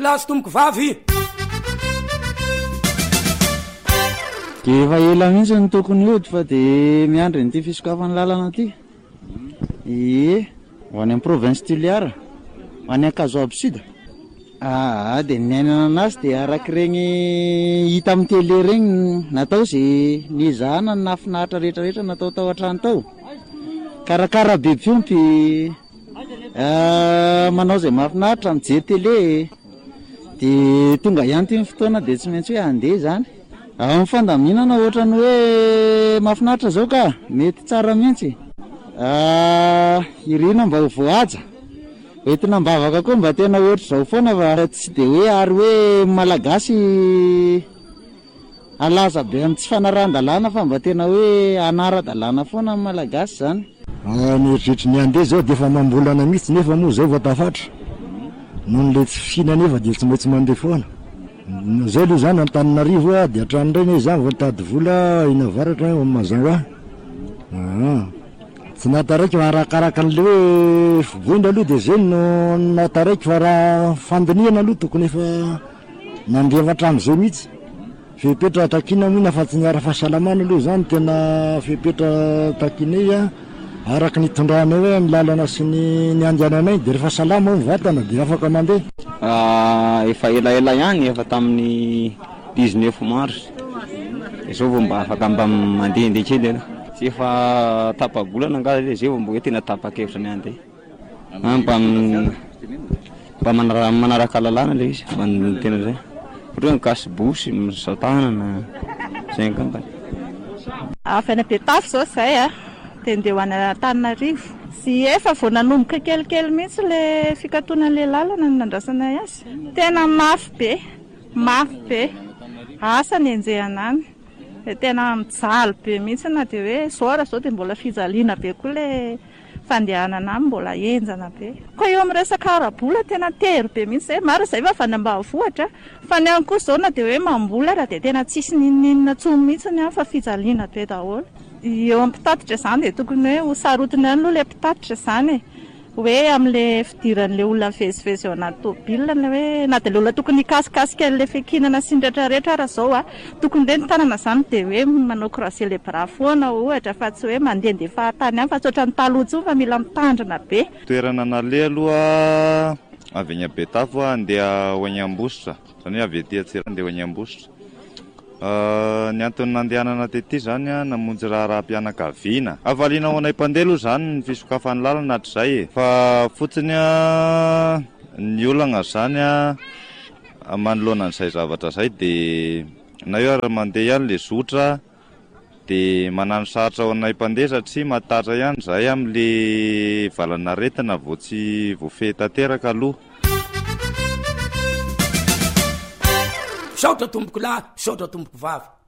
lahy tomboko vavy. De efa ela mihitsy ny tokony hody fa de miandry n'ity fisokafany lalana ity. Ho any amin'ny province Toliara, ho any Ankazoabo Sud. De ny ainana anazy de arak'ireny hita amin'ny télé regny natao izay nizahana ny nafinahitra rehetrarehetra natao tao an-trano tao. Karakara be fiompy, manao izay mahafinaritra mijery télé, de tonga ihany ty ny fotoana de tsy maintsy hoe andeha zany. Amin'ny fandaminana ohatrany hoe mahafinaritra zao ka mety tsara mihitsy. Irina mba ho voaja entina mbavaka koa mba tena ohatr' zao foana fa tsy de hoe ary hoe malagasy alaza be amin'ny tsy fanaran-dalàna fa mba tena hoe anara-dalàna foana amin'ny malagasy zany. Mieritreritra ny andeha zao de efa mambolana mihitsy nefa moa zao vatafatra noho le tsy fihina nefa de tsy maintsy mandeha foana. Zao aloha zany Antananarivo de hatrany reny zany voatady vola ina varatra mazava. Tsy nataraiky fa arakaraka an'le hoe voina aloha de zay no nataraiky fa raha fandiniana aloha tokony efa nandeha hatramin'izay mihitsy. Fepetra takina mihina fa tsy niara fahasalamana aloha zany tena fepetra takinay araka ny tondrana hoe ny lalana sy ny andiananay de rehefa salama ny vatana de afaka mandeha. Efa elaela ihany efa tamin'ny 19 mars izao vao mba afaka mba mandeha kely ela. Tsy efa tapa-bolana angazy zay vao mba hoe tena tapa-kevitra ny andeha. Mba manaraka lalàna le izy mba tena zay. Ohatra gasy bosy misatanana zay angambany. Afana Betafy zao zay de ndeha ho any Antananarivo. Sy efa vao nanomboka kelikely mihitsy le fikatoanan'le lalana ny nandrasana azy. Tena mafy be asa ny enjehanany. Tena mijaly be mihitsy na de hoe zora zao de mbola fijaliana be koa le fandehanana mbola enjana be. Koa eo amin'ny resaka arabola tena tery be mihitsy zay. Maro zay fa vanambavohatra fa ny any kosa zao na de hoe mambolatra de tena tsisy ninina tsony mihitsy ny fa fijaliana be daholo. Eo amin'ny mpitatitra zany de tokony hoe ho sarotiny ihany aloha le mpitatitra zany hoe amin'le fidiran'le olona vezivezy ao anaty tomobilina hoe na de le olona tokony hikasikasika le fikinana sy ny rehetrarehetra raha zao tokony le ny tanana zany de hoe manao croiser les bras foana ohatra fa tsy hoe mandehandeha fahatany ihany fa tsy ohatran'ny taloha intsony fa mila mitandrina be. Toerana nale aloha avy any Betafy andeha ho any Ambositra zany hoe avy ety Antsirabe andeha ho any Ambositra. Ny antony nandehanana tety zany namonjy raharaham-pianakaviana. Avaliana ho anay mpandeha aloha zany ny fisokafany lalana hatrizay fa fotsiny ny olana zany manoloana an'izay zavatra zay de na io ary mandeha ihany le zotra de manano saratra ao anay mpandeha satria matatra ihany zay amin'le valana retina vao tsy voafehy tanteraka aloha. Saotra tomboko lahy, saotra tomboko vavy.